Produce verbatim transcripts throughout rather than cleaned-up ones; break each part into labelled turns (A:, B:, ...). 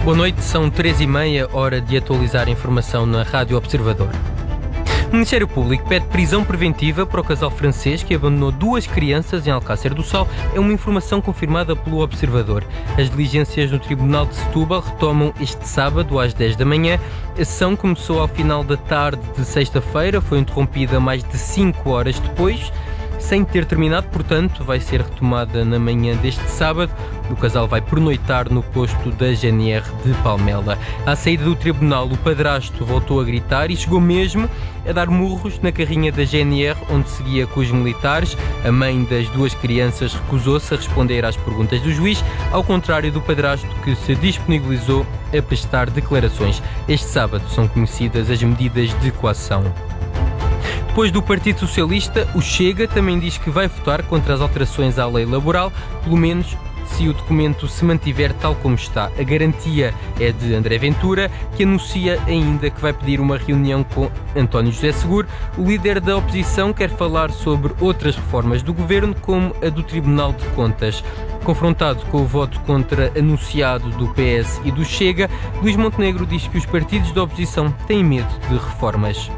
A: Boa noite, são três e meia, hora de atualizar a informação na Rádio Observador. O Ministério Público pede prisão preventiva para o casal francês que abandonou duas crianças em Alcácer do Sal. É uma informação confirmada pelo Observador. As diligências no Tribunal de Setúbal retomam este sábado às dez da manhã. A sessão começou ao final da tarde de sexta-feira, foi interrompida mais de cinco horas depois. Sem ter terminado, portanto, vai ser retomada na manhã deste sábado. O casal vai pernoitar no posto da G N R de Palmela. À saída do tribunal, o padrasto voltou a gritar e chegou mesmo a dar murros na carrinha da G N R, onde seguia com os militares. A mãe das duas crianças recusou-se a responder às perguntas do juiz, ao contrário do padrasto, que se disponibilizou a prestar declarações. Este sábado são conhecidas as medidas de coação. Depois do Partido Socialista, o Chega também diz que vai votar contra as alterações à lei laboral, pelo menos se o documento se mantiver tal como está. A garantia é de André Ventura, que anuncia ainda que vai pedir uma reunião com António José Seguro. O líder da oposição quer falar sobre outras reformas do governo, como a do Tribunal de Contas. Confrontado com o voto contra anunciado do P S e do Chega, Luís Montenegro diz que os partidos da oposição têm medo de reformas.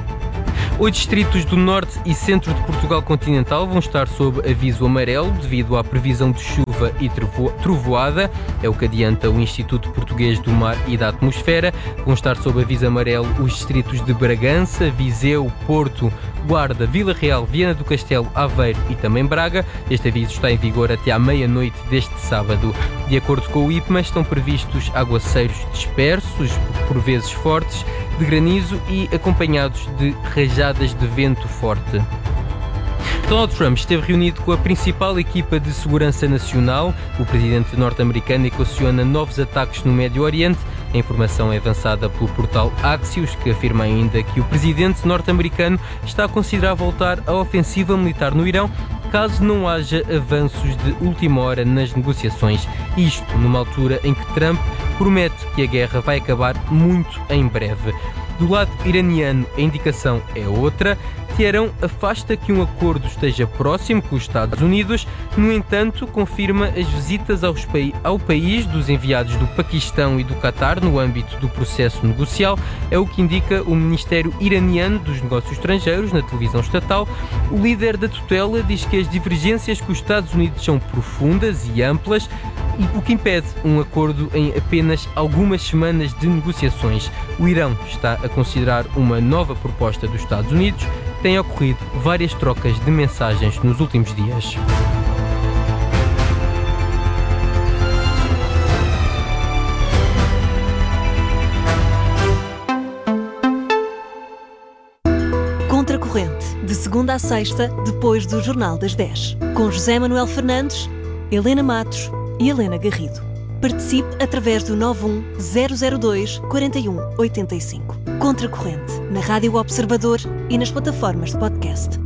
A: Oito distritos do norte e centro de Portugal continental vão estar sob aviso amarelo devido à previsão de chuva e trovoada. É o que adianta o Instituto Português do Mar e da Atmosfera. Vão estar sob aviso amarelo os distritos de Bragança, Viseu, Porto, Guarda, Vila Real, Viana do Castelo, Aveiro e também Braga. Este aviso está em vigor até à meia-noite deste sábado. De acordo com o I P M A, estão previstos aguaceiros dispersos, por vezes fortes, de granizo e acompanhados de rajadas de vento forte. Donald Trump esteve reunido com a principal equipa de segurança nacional. O presidente norte-americano equaciona novos ataques no Médio Oriente. A informação é avançada pelo portal Axios, que afirma ainda que o presidente norte-americano está a considerar voltar à ofensiva militar no Irão, caso não haja avanços de última hora nas negociações. Isto numa altura em que Trump promete que a guerra vai acabar muito em breve. Do lado iraniano, a indicação é outra. Teherão afasta que um acordo esteja próximo com os Estados Unidos. No entanto, confirma as visitas aos pa- ao país dos enviados do Paquistão e do Catar no âmbito do processo negocial. É o que indica o Ministério Iraniano dos Negócios Estrangeiros na televisão estatal. O líder da tutela diz que as divergências com os Estados Unidos são profundas e amplas, o que impede um acordo em apenas algumas semanas de negociações. O Irão está a considerar uma nova proposta dos Estados Unidos. Têm ocorrido várias trocas de mensagens nos últimos dias.
B: Contracorrente, de segunda a sexta, depois do Jornal das dez. Com José Manuel Fernandes, Helena Matos e Helena Garrido. Participe através do nove um zero zero dois quatro um oito cinco. Contracorrente, na Rádio Observador e nas plataformas de podcast.